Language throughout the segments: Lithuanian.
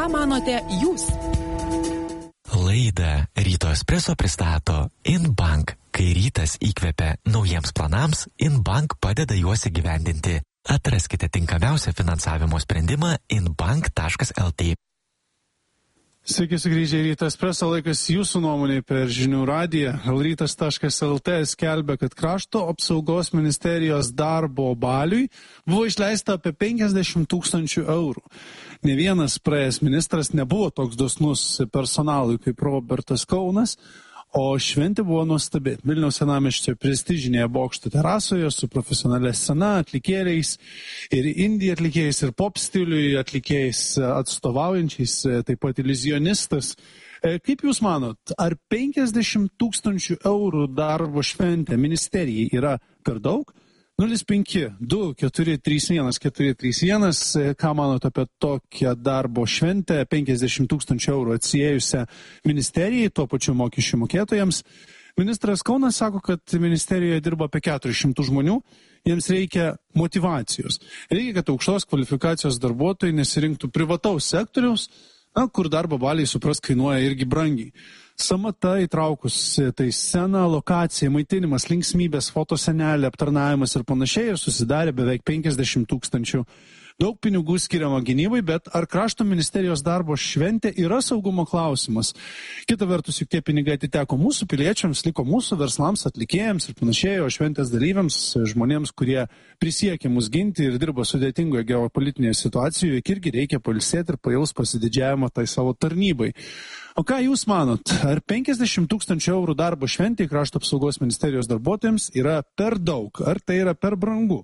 Ką manote jūs? Laidą Ryto Espresso pristato InBank. Kai rytas įkvepia naujiems planams, InBank padeda juos įgyvendinti. Atraskite tinkamiausią finansavimo sprendimą inbank.lt. Sveiki sugrįžę į Ryto Espresso, laikas jūsų nuomonė per žinių radiją. Rytas.lt skelbia, kad Krašto apsaugos ministerijos darbo baliui buvo išleista apie 50 000 eurų. Ne vienas praėjęs ministras nebuvo toks dosnus personalui kaip Robertas Kaunas, o šventė buvo nuostabi. Vilniaus senamiesčio prestižinėje bokšto terasoje su profesionalia scena, atlikėjais ir indie atlikėjais ir pop stiliui atlikėjais atstovaujančiais, taip pat iliuzionistas. Kaip Jūs manot, ar 50 000 eurų darbo šventė ministerijai yra per daug? 052-431-431. Ką manot apie tokią darbo šventę, 50 000 eurų atsiėjusią ministerijai, tuo pačiu mokesčių mokėtojams? Ministras Kaunas sako, kad ministerijoje dirba apie 400 žmonių, jiems reikia motyvacijos. Reikia, kad aukštos kvalifikacijos darbuotojai nesirinktų privataus sektoriaus, kur darbo baliai, supras, kainuoja irgi brangiai. Samata įtraukus tai sceną, lokacija, maitinimas, linksmybės, fotosenelė, aptarnavimas ir panašiai ir susidarė beveik 50 000. Daug pinigų skiriama gynybai, bet ar krašto ministerijos darbo šventė yra saugumo klausimas? Kita vertus, juk tie pinigai atiteko mūsų piliečiams, liko mūsų verslams, atlikėjams ir panašiai, o šventės dalyviams, žmonėms, kurie prisiekė mus ginti ir dirba sudėtingoje geopolitinėje situacijoje, irgi reikia pailsėti ir pajaus pasididžiavimą tai savo tarnybai. O ką Jūs manot, ar 50 000 eurų darbo šventė krašto apsaugos ministerijos darbuotojams yra per daug, ar tai yra per brangu?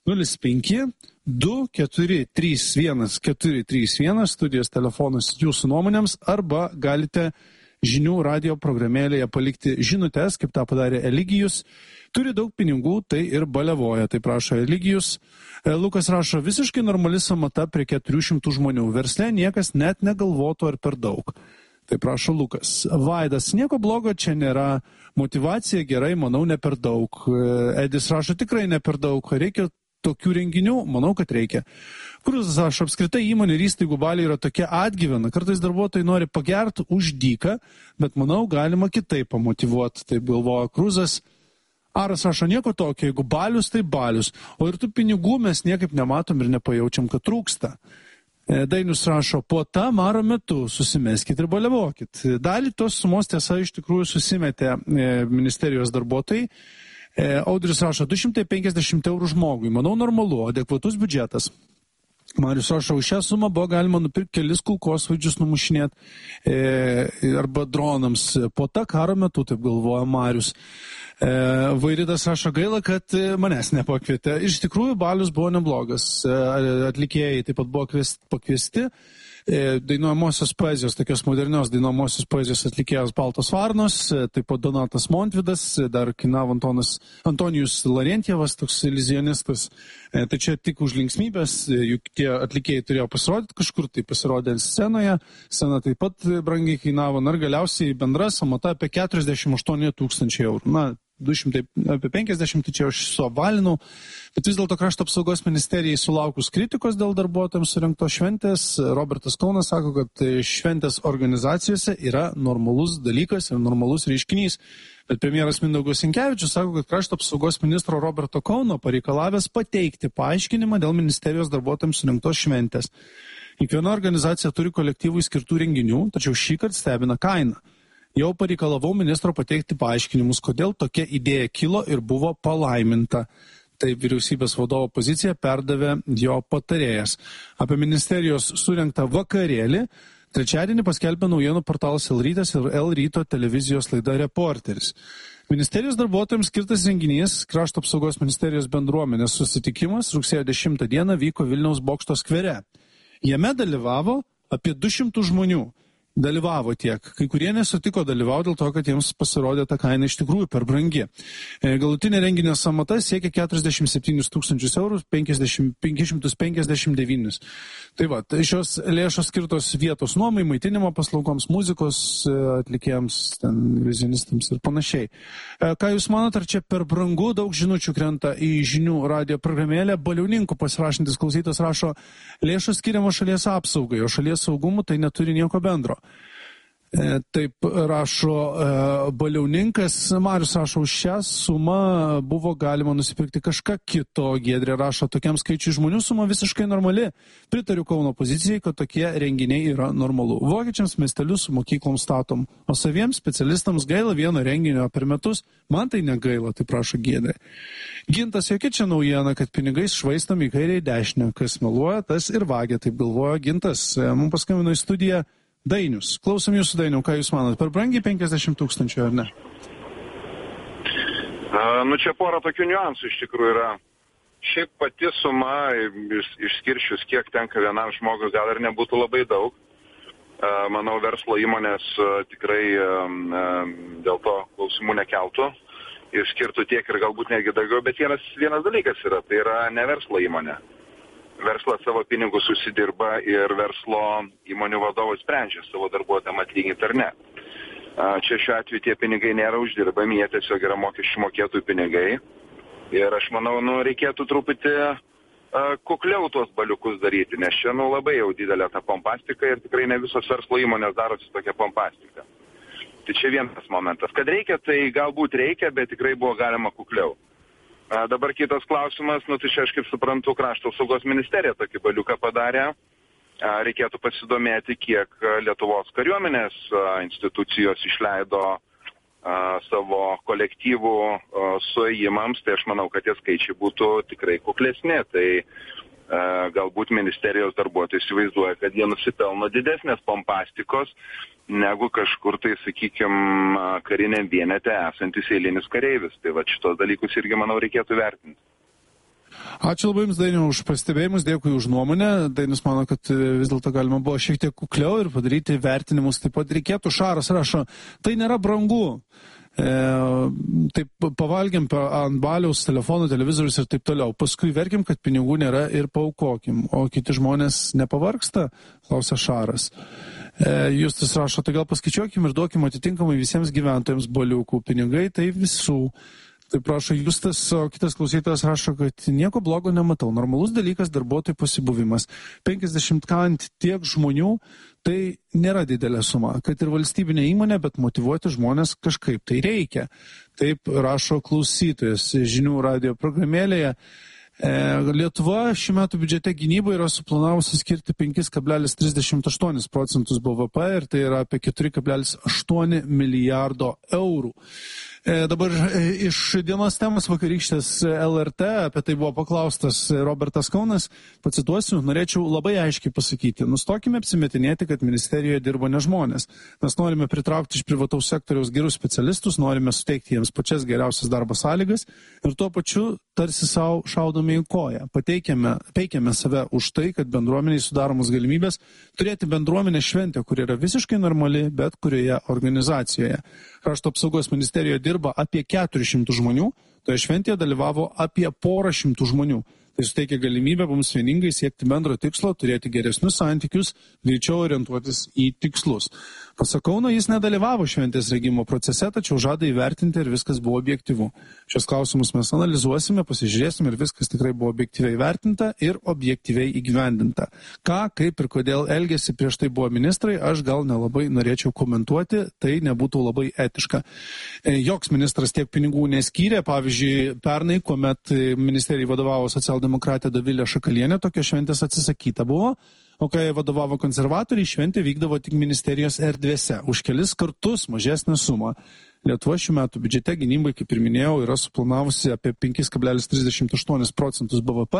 05-2431431 studijos telefonas jūsų nuomonėms, arba galite žinių radio programėlėje palikti žinutes, kaip tą padarė Eligijus. Turi daug pinigų, tai ir baliavoja, tai prašo Eligijus. Lukas rašo, visiškai normali samata prie 400 žmonių. Versle niekas net negalvotų ar per daug. Tai prašo Lukas. Vaidas, nieko blogo čia nėra. Motyvacija gerai, manau, ne per daug. Edis rašo, tikrai ne per daug. Reikia tokių renginių? Manau, kad reikia. Kruzas rašo, apskritai įmonių ir įstaigų baliai yra tokia atgyvena. Kartais darbuotojai nori pagerti už dyką, bet manau, galima kitaip pamotyvuoti. Taip galvoja Kruzas. Aras rašo, nieko tokio, jeigu balius, tai balius. O ir tų pinigų mes niekaip nematom ir nepajaučiam, kad trūksta. Dainius rašo, puota maro metu susimeskit ir baliavokit. Dalį tos sumos tiesa iš tikrųjų susimetė ministerijos darbuotojai. Audrius rašo, 250 eurų žmogui. Manau, normalu, adekvatus biudžetas. Marius rašo, už šią sumą buvo galima nupirkti kelis kulkosvaidžius numušinėti arba dronams. Puota karo metu, taip galvoja Marius. Vairidas rašo, gaila, kad manęs nepakvietė. Iš tikrųjų, balius buvo neblogas. Atlikėjai taip pat buvo pakviesti. Dainuojamosios poezijos, tokios modernios dainuojamosios poezijos atlikėjas Baltos Varnos, taip pat Donatas Montvydas, dar kainavo Antonijus Larentjevas, toks iliuzionistas. Tai čia tik už linksmybės, juk tie atlikėjai turėjo pasirodyti kažkur, tai pasirodė scenoje. Scena taip pat brangiai kainavo, ir galiausiai bendra samata apie 48 000 eurų. Na, 200, apie 50, tai čia aš suavalinau, bet vis dėlto krašto apsaugos ministerijai sulaukus kritikos dėl darbuotojams surinktos šventės, Robertas Kaunas sako, kad šventės organizacijose yra normalus dalykas ir normalus reiškinys. Bet premjeras Mindaugas Sinkevičius sako, kad krašto apsaugos ministro Roberto Kauno pareikalavęs pateikti paaiškinimą dėl ministerijos darbuotojams surinktos šventės. Kiekviena organizacija turi kolektyvui skirtų renginių, tačiau šįkart stebina kaina. Jau pareikalavau ministro pateikti paaiškinimus, kodėl tokia idėja kilo ir buvo palaiminta. Tai vyriausybės vadovo poziciją perdavė jo patarėjas. Apie ministerijos surengtą vakarėlį trečiadienį paskelbė naujienų portalas L-rytas ir L-ryto televizijos laida Reporteris. Ministerijos darbuotojams skirtas renginys, krašto apsaugos ministerijos bendruomenės susitikimas rugsėjo 10 dieną vyko Vilniaus bokšto skvere. Jame dalyvavo apie 200 žmonių. dalyvavo tiek. Kai kurie nesutiko dalyvauti dėl to, kad jiems pasirodė ta kaina iš tikrųjų per brangi. Galutinė renginio sąmata siekia 47 tūkstančius eurų 559. Tai va, tai šios lėšos skirtos vietos nuomai, maitinimo paslaugoms, muzikos atlikėjams, vizionistams ir panašiai. Ką Jūs manot, ar čia per brangu? Daug žinučių krenta į žinių radio programėlę. Baliauninkų pasirašantis klausytas rašo, lėšos skiriamos šalies apsaugai, o šalies saugumų tai neturi nieko bendro. Taip rašo Baliauninkas. Marius rašo, už šią sumą buvo galima nusipirkti kažką kito. Giedrė rašo, tokiam skaičiui žmonių suma visiškai normali. Pritariu Kauno pozicijai, kad tokie renginiai yra normalu. Vokiečiams miestelius su mokyklom statom, o saviems specialistams gaila vieno renginio per metus. Man tai negaila, taip prašo Giedrė. Gintas, jokia čia naujiena, kad pinigais švaistami į kairę į dešinę. Kas meluoja, tas ir vagia, taip galvoja Gintas. Mums paskambino į studiją Dainius. Klausom Jūsų, Dainiau, ką Jūs manat? Per brangiai 50 tūkstančių, ar ne? Čia pora tokių niuansų iš tikrųjų yra. Šiaip pati suma, išskiršius, kiek tenka vienam žmogui, gal ir nebūtų labai daug. Manau, verslo įmonės tikrai dėl to klausimų nekeltų ir skirtų tiek ir galbūt netgi daugiau, bet vienas dalykas yra, tai yra ne verslo įmonė. Verslas savo pinigus susidirba ir verslo įmonių vadovai sprendžia savo darbuotojams atlyginti ar ne. Čia šiuo atveju tie pinigai nėra uždirbami, jie tiesiog yra mokesčių mokėtojų pinigai. Ir aš manau, reikėtų truputį kukliau tuos baliukus daryti, nes čia labai jau didelė ta pompastika ir tikrai ne visos verslo įmonės darosi tokia pompastika. Tai čia vienas momentas. Kad reikia, tai galbūt reikia, bet tikrai buvo galima kukliau. Dabar kitas klausimas, tai čia aš kaip suprantu, Krašto apsaugos ministerija tokį baliuką padarė. Reikėtų pasidomėti, kiek Lietuvos kariuomenės institucijos išleido savo kolektyvų suėjimams, tai aš manau, kad tie skaičiai būtų tikrai kuklesni. Tai galbūt ministerijos darbuotojai įsivaizduoja, kad jie nusipelno didesnės pompastikos negu kažkur tai, sakykime, kariniam vienete esantis eilinis kareivis. Tai va šitos dalykus irgi, manau, reikėtų vertinti. Ačiū labai Jums, Dainiau, už pastebėjimus, dėkui už nuomonę. Dainis mano, kad vis dėlto galima buvo šiek tiek kukliau ir padaryti vertinimus. Taip pat reikėtų, Šaras rašo, tai nėra brangu. Taip pavalgiam ant baliaus telefonų, televizorius ir taip toliau. Paskui verkim, kad pinigų nėra ir paaukokim. O kiti žmonės nepavargsta, klausia Šaras. Justas rašo, tai gal paskaičiuokim ir duokim atitinkamai visiems gyventojams baliukų. Pinigai tai visų. Taip prašo Justas, o kitas klausytojas rašo, kad nieko blogo nematau. Normalus dalykas darbuotojų pasibuvimas. 50 kant tiek žmonių, tai nėra didelė suma. Kad ir valstybinė įmonė, bet motyvuoti žmonės kažkaip tai reikia. Taip rašo klausytojas žinių radio programėlėje. Lietuva šių metų biudžete gynybai yra suplanavusi skirti 5,38 procentus BVP ir tai yra apie 4,8 milijardo eurų. Dabar iš dienos temos vakarykštės LRT, apie tai buvo paklaustas Robertas Kaunas, pacituosiu, norėčiau labai aiškiai pasakyti, nustokime apsimetinėti, kad ministerijoje dirba ne žmonės. Mes norime pritraukti iš privataus sektoriaus gerus specialistus, norime suteikti jiems pačias geriausias darbo sąlygas ir tuo pačiu tarsi savo šaudome į koją. Peikiame save už tai, kad bendruomeniai sudaromos galimybės turėti bendruomenę šventę, kuri yra visiškai normali, bet kurioje organizacijoje. Krašto apsaugos ministerijoje dirba apie 400 žmonių, toje šventėje dalyvavo apie porą šimtų žmonių. Tai suteikia galimybę mums vieningai siekti bendro tikslo, turėti geresnius santykius, greičiau orientuotis į tikslus. Pasak Kauno, jis nedalyvavo šventės rengimo procese, tačiau žada įvertinti ir viskas buvo objektyvu. Šios klausimus mes analizuosime, pasižiūrėsime ir viskas tikrai buvo objektyviai vertinta ir objektyviai įgyvendinta. Ką, kaip ir kodėl elgėsi prieš tai buvo ministrai, aš gal nelabai norėčiau komentuoti, tai nebūtų labai etiška. Joks ministras tiek pinigų neskyrė, pavyzdžiui, pernai, kuomet ministerijai vadovavo socialdemokratė Dovilė Šakalienė, tokios šventės atsisakyta buvo. O kai vadovavo konservatoriai, šventė vykdavo tik ministerijos erdvėse, už kelis kartus mažesnę sumą. Lietuva šių metų biudžete gynybai, kaip ir minėjau, yra suplanavusi apie 5,38 procentus BVP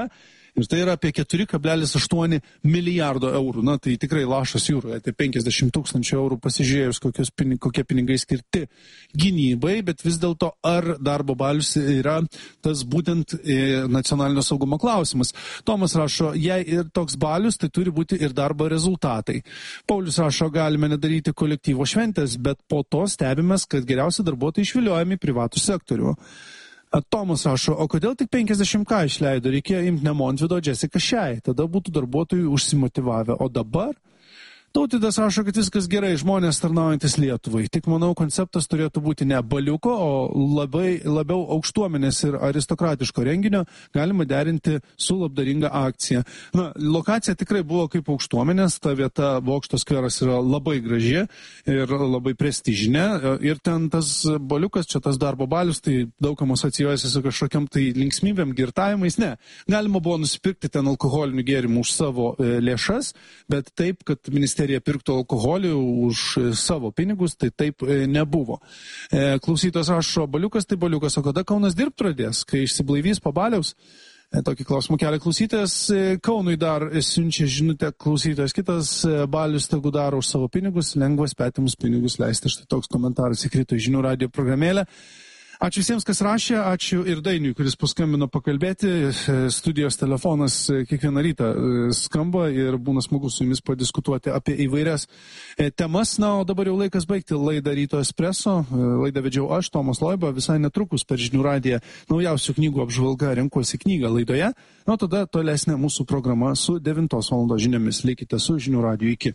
Ir tai yra apie 4,8 milijardo eurų. Na, tai tikrai lašas jūroje. Tai 50 tūkstančių eurų pasižiūrėjus, kokie pinigai skirti gynybai, bet vis dėlto ar darbo balius yra tas būtent nacionalinio saugumo klausimas. Tomas rašo, jei ir toks balius, tai turi būti ir darbo rezultatai. Paulius rašo, galime nedaryti kolektyvo šventės, bet po to stebimės, kad geriausi darbuotojai išviliojami į privatų sektorių. Tomas rašo, o kodėl tik 50K išleido, reikėjo imti ne Montvido, Jessica Shai, tada būtų darbuotojų užsimotyvavę, o dabar? Tautidas rašo, kad viskas gerai, žmonės tarnaujantis Lietuvai. Tik manau, konceptas turėtų būti ne baliuko, o labiau aukštuomenės ir aristokratiško renginio galima derinti su labdaringa akcija. Na, lokacija tikrai buvo kaip aukštuomenės, ta vieta Bokšto skveras yra labai graži ir labai prestižinė. Ir ten tas baliukas, čia tas darbo balius, tai daugam asocijuojasi su kažkokiam tai linksmybėm, girtavimais. Ne, galima buvo nusipirkti ten alkoholinių gėrimų už savo lėšas, bet taip, kad ministerija pirktų alkoholį už savo pinigus, tai taip nebuvo. Klausytojas rašo, baliukas tai baliukas, o kada Kaunas dirbt pradės, kai išsiblaivys po baliaus? Tokį klausimą kelia klausytojas. Kaunui dar siunčia žinutę klausytojas. Kitas balius tegu daro už savo pinigus, lengvas petimus pinigus leisti. Štai toks komentaras įkrito į Žinių radijo programėlę. Ačiū visiems, kas rašė, ačiū ir Dainiui, kuris paskambino pakalbėti. Studijos telefonas kiekvieną rytą skamba ir būna smagu su jumis padiskutuoti apie įvairias temas. Na, o dabar jau laikas baigti laidą Ryto Espresso. Laidą vedžiau aš, Tomas Loiba, visai netrukus per Žinių radiją naujausių knygų apžvalga renkuosi knygą laidoje. Na, tada tolesnė mūsų programa su 9 val. Žiniomis. Likite su Žinių radiju iki.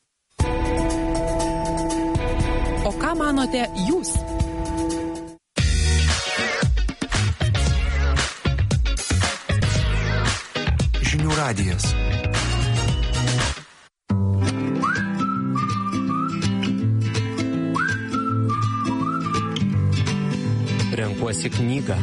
O ką manote jūs? Žinių radijas. Renkuosi knygą.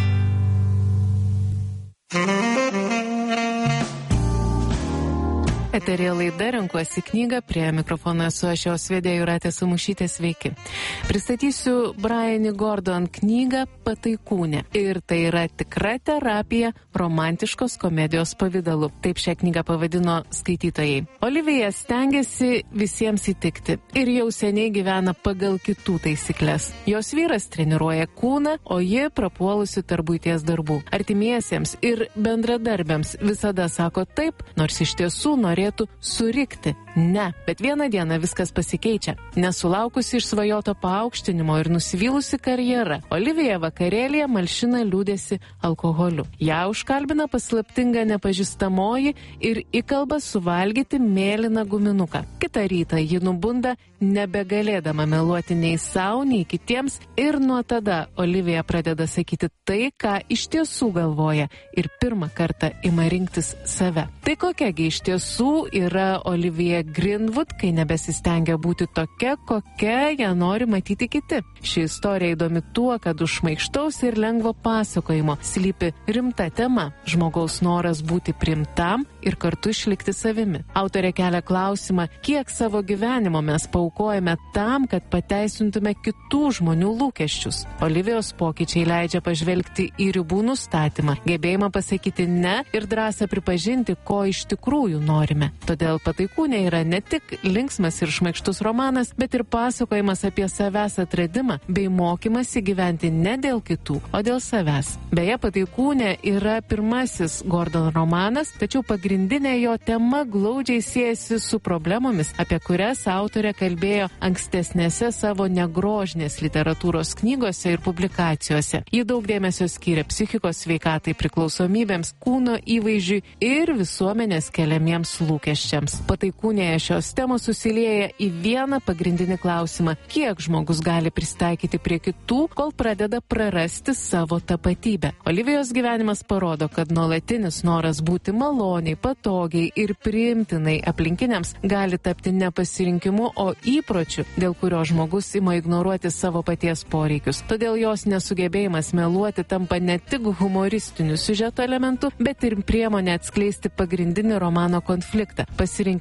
Eterija laida Renkuosi knygą, prie mikrofono esu aš jos vedėja Jūratė Samušytė, sveiki. Pristatysiu Brian Gordon knygą Pataikūnė. Ir tai yra tikra terapija romantiškos komedijos pavidalu. Taip šią knygą pavadino skaitytojai. Olivija stengiasi visiems įtikti ir jau seniai gyvena pagal kitų taisyklės. Jos vyras treniruoja kūną, o ji prapuolusi tarp buities darbų. Artimiesiems ir bendradarbiams visada sako taip, nors iš tiesų norėtų surikti. Ne, bet vieną dieną viskas pasikeičia. Nesulaukusi išsvajoto paaukštinimo ir nusivylusi karjera, Olivija vakarėlėje malšina liūdėsi alkoholiu. Ja užkalbina paslaptinga nepažįstamoji ir įkalba suvalgyti mėlyną guminuką. Kitą rytą ji nubunda, nebegalėdama meluoti nei savo, nei kitiems, ir nuo tada Olivija pradeda sakyti tai, ką iš tiesų galvoja, ir pirmą kartą ima rinktis save. Tai kokiagi iš tiesų yra Olivija Greenwood, kai nebesistengia būti tokia, kokia ją nori matyti kiti. Ši istorija įdomi tuo, kad už šmaikštaus ir lengvo pasakojimo slypi rimta tema – žmogaus noras būti priimtam ir kartu išlikti savimi. Autorė kelia klausimą, kiek savo gyvenimo mes paaukojame tam, kad pateisintume kitų žmonių lūkesčius. Olivijos pokyčiai leidžia pažvelgti į ribų nustatymą, gebėjimą pasakyti ne ir drąsą pripažinti, ko iš tikrųjų norime. Todėl Pataikūnė yra ne tik linksmas ir šmaikštus romanas, bet ir pasakojimas apie savęs atradimą bei mokymasi gyventi ne dėl kitų, o dėl savęs. Beje, Pataikūnė yra pirmasis Gordon romanas, tačiau pagrindinė jo tema glaudžiai siejasi su problemomis, apie kurias autorė kalbėjo ankstesnėse savo negrožinės literatūros knygose ir publikacijose. Ji daug dėmesio skyrė psichikos sveikatai, priklausomybėms, kūno įvaizdžiui ir visuomenės keliamiems lūkesčiams. Pataikūnėje šios temos susilieja į vieną pagrindinį klausimą – kiek žmogus gali pristaikyti prie kitų, kol pradeda prarasti savo tapatybę. Olivijos gyvenimas parodo, kad nuolatinis noras būti maloniai, patogiai ir priimtinai aplinkiniams gali tapti ne pasirinkimu, o įpročiu, dėl kurio žmogus ima ignoruoti savo paties poreikius. Todėl jos nesugebėjimas meluoti tampa ne tik humoristiniu siužeto elementu, bet ir priemonė atskleisti pagrindinį romano konfliktą – pasirinkimą tarp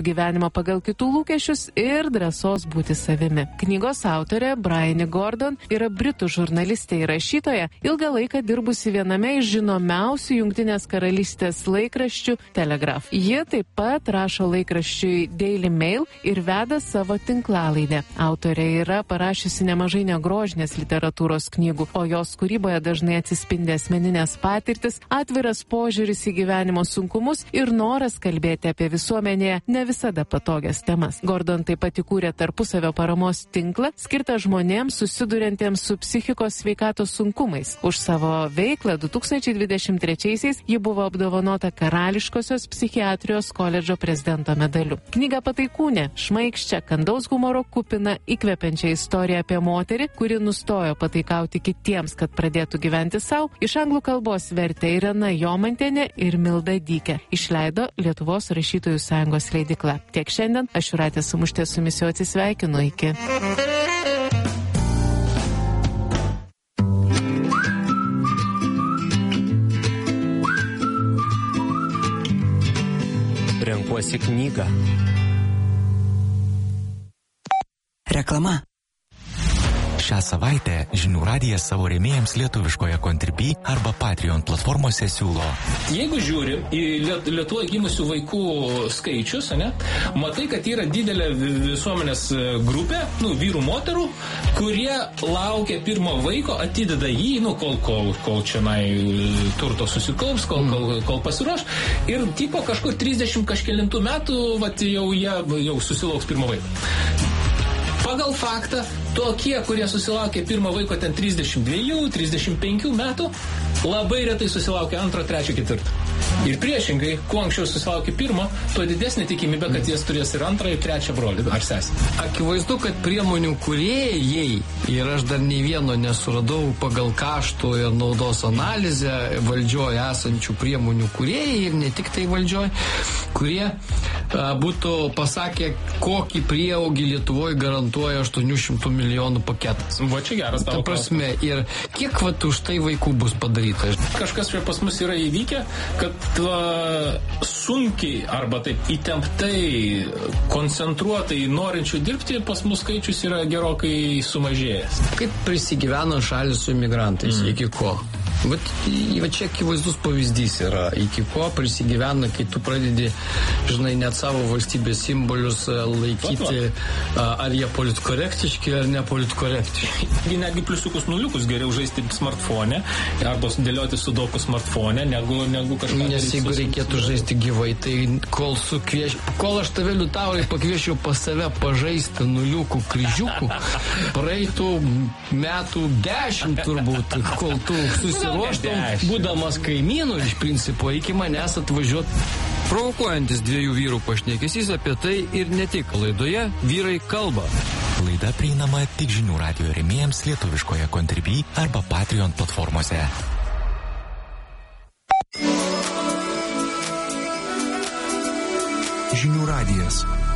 gyvenimą pagal kitų lūkesčius ir drąsos būti savimi. Knygos autorė Bryony Gordon yra britų žurnalistė ir rašytoja, ilgą laiką dirbusi viename iš žinomiausių Jungtinės karalystės laikraščių Telegraph. Ji taip pat rašo laikraščiui Daily Mail ir veda savo tinklalaidę. Autorė yra parašiusi nemažai negrožinės literatūros knygų, o jos kūryboje dažnai atsispindi asmeninės patirtis, atviras požiūris į gyvenimo sunkumus ir noras kalbėti apie visuomenėje ne visada patogias temas. Gordon taip pat įkūrė tarpusavio paramos tinklą, skirtą žmonėms susiduriantiems su psichikos sveikatos sunkumais. Už savo veiklą 2023-aisiais ji buvo apdovanota Karališkosios psichiatrijos koledžo prezidento medaliu. Knyga Pataikūnė šmaikščia, kandaus humoro kupina, įkvepiančią istoriją apie moterį, kuri nustojo pataikauti kitiems, kad pradėtų gyventi savo, iš anglų kalbos vertė Irena Jomantienė ir Milda Dykė. Išleido Lietuvos rašytojų sąjungos leidykla. Tiek šiandien, aš Jūratė Samuštė su jumis jau atsisveikinu. Iki. Renkuosi knygą. Reklama. Šią savaitę Žinių radijas savo rėmėjams lietuviškoje Contribui arba Patreon platformose siūlo. Jeigu žiūri į Lietuvoje gimusių vaikų skaičius, matai, kad yra didelė visuomenės grupė, vyrų, moterų, kurie laukia pirmo vaiko, atideda jį, kol čionai turto susikaups, kol pasiruoš. Ir tipo kažkur 30 kažkelintų metų, jau susilauks pirmo vaiko. Pagal faktą, tokie, kurie susilaukė pirmo vaiko ten 32-35 metų, labai retai susilaukė antro, trečio, ketvirto. Ir priešingai, kuo anksčiau susilaukė pirmo, tuo didesnė tikimybė, kad jis turės ir antrą, ir trečią brolį ar sesę. Akivaizdu, kad priemonių kūrėjai, ir aš dar nei vieno nesuradau pagal kaštų ir naudos analizę valdžioje esančių priemonių kūrėjai, ir ne tik tai valdžioje, kurie būtų pasakę, kokį prieaugį Lietuvoje garantuoja 800 milijonų paketas. Va čia geras tavo prasme, ir kiek už tai vaikų bus padaryta? Kažkas pas mus yra įvykę, kad sunkiai arba taip įtemptai, koncentruotai norinčių dirbti, pas mus skaičius yra gerokai sumažėjęs. Kaip prisigyveno šalis su imigrantais, iki ko? Va čia akivaizdus pavyzdys yra, iki ko prisigyvena, kai tu pradedi, net savo valstybės simbolius laikyti, ar jie politkorektiški, ar nepolitkorektiški. Netgi pliusiukus, nuliukus geriau žaisti smartfone, arba dėlioti sudoku smartfone, negu kažką. Nes jeigu reikėtų žaisti gyvai, tai kol aš tave, Liutaurai, pakviešiau pas save pažaisti nuliukų kryžiukų, praeitų metų 10 turbūt, kol tu susiruoštum, būdamas kaimynų iš principo, iki manęs atvažiuot. Provokuojantis dviejų vyrų pašnekesys apie tai ir ne tik laidoje Vyrai kalba. Laida prieinama tik Žinių radijo rėmėjams lietuviškoje Contribui arba Patreon platformose. Žinių radijas.